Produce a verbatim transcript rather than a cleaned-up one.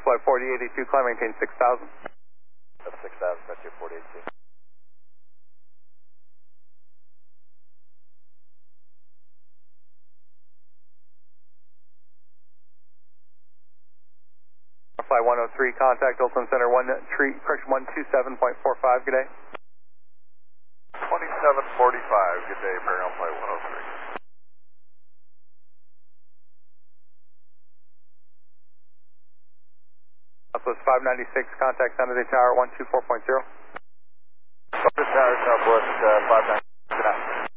Flight forty eighty-two, climb maintain six thousand. That's six thousand, that's your forty eighty-two. Flight one oh three, contact Oakland Center, one tree, correction one two seven point four five, good day. twenty-seven forty-five, good day, Paragon Flight one oh three. Southwest five ninety-six, contact San Jose Tower one two four point zero. Southwest Tower, Southwest uh, five ninety-six.